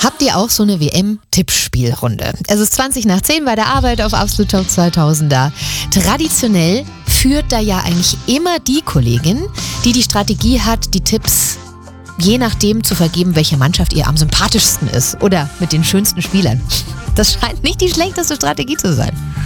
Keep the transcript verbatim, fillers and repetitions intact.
Habt ihr auch so eine W M-Tippspielrunde? Es ist zwanzig nach zehn bei der Arbeit auf Absolut Top zweitausender. Traditionell führt da ja eigentlich immer die Kollegin, die die Strategie hat, die Tipps je nachdem zu vergeben, welche Mannschaft ihr am sympathischsten ist oder mit den schönsten Spielern. Das scheint nicht die schlechteste Strategie zu sein.